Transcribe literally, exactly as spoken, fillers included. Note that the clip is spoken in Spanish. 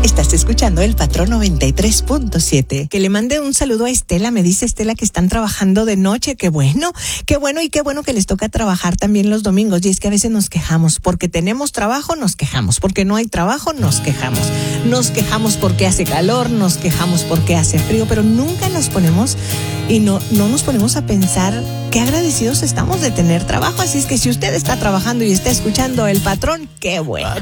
Estás escuchando El Patrón noventa y tres punto siete. Que le mande un saludo a Estela. Me dice Estela que están trabajando de noche. Qué bueno, qué bueno y qué bueno que les toca trabajar también los domingos. Y es que a veces nos quejamos. Porque tenemos trabajo, nos quejamos. Porque no hay trabajo, nos quejamos. Nos quejamos porque hace calor, nos quejamos porque hace frío. Pero nunca nos ponemos y no, no nos ponemos a pensar qué agradecidos estamos de tener trabajo. Así es que si usted está trabajando y está escuchando El Patrón, qué bueno.